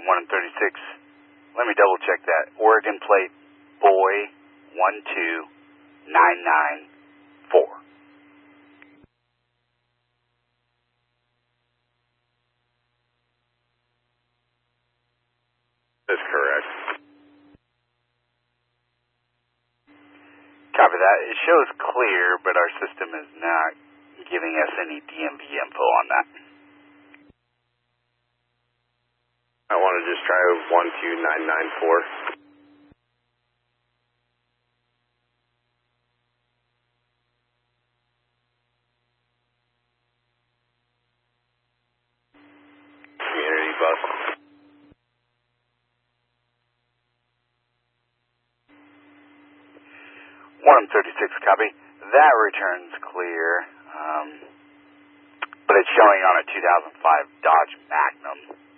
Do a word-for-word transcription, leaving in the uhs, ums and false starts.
one thirty-six. Let me double check that. Oregon plate, boy, one two nine nine four. That's correct. Copy that. It shows clear, but our system is not giving us any D M V info on that. I want to just try one two nine nine four. Community bus. one thirty-six, copy. That returns clear, um, but it's showing on a two thousand five Dodge Magnum.